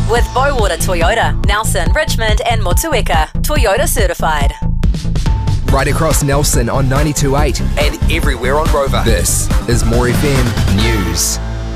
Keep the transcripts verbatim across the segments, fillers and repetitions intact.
with Bowater Toyota, Nelson, Richmond and Motueka. Toyota certified. Right across Nelson on ninety-two point eight and everywhere on Rover. This is More F M News.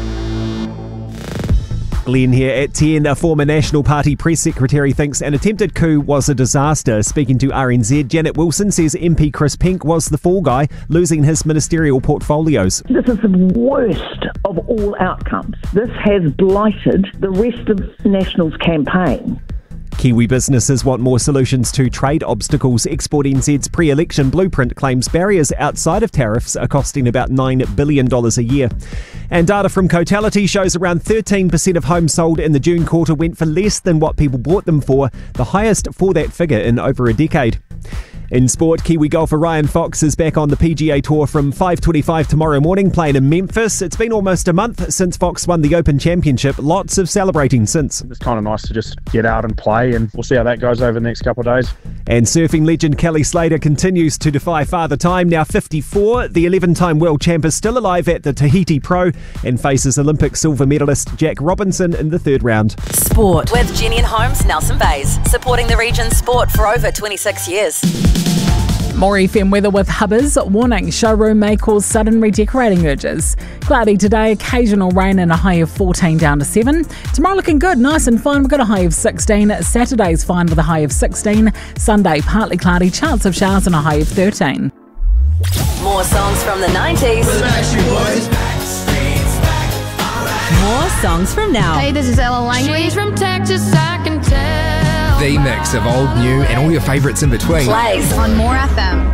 Glenn here at ten. A former National Party press secretary thinks an attempted coup was a disaster. Speaking to R N Z, Janet Wilson says M P Chris Pink was the fall guy, losing his ministerial portfolios. This is the worst of all outcomes. This has blighted the rest of National's campaign. Kiwi businesses want more solutions to trade obstacles. Export N Z's pre-election blueprint claims barriers outside of tariffs are costing about nine billion dollars a year. And data from Cotality shows around thirteen percent of homes sold in the June quarter went for less than what people bought them for, the highest for that figure in over a decade. In sport, Kiwi golfer Ryan Fox is back on the P G A Tour from five twenty-five tomorrow morning, playing in Memphis. It's been almost a month since Fox won the Open Championship. Lots of celebrating since. It's kind of nice to just get out and play, and we'll see how that goes over the next couple of days. And surfing legend Kelly Slater continues to defy Father Time. Now fifty-four, the eleven-time world champ is still alive at the Tahiti Pro and faces Olympic silver medalist Jack Robinson in the third round. Sport with Jenny and Holmes, Nelson Bays, supporting the region's sport for over twenty-six years. More F M weather with Hubbers. Warning, showroom may cause sudden redecorating urges. Cloudy today, occasional rain and a high of fourteen down to seven. Tomorrow looking good, nice and fine. We've got a high of sixteen. Saturday's fine with a high of sixteen. Sunday, partly cloudy, chance of showers and a high of thirteen. More songs from the nineties. More songs from now. Hey, this is Ella Langley. She's from Texas, I can tell. The mix of old, new and all your favourites in between. Plays on More F M.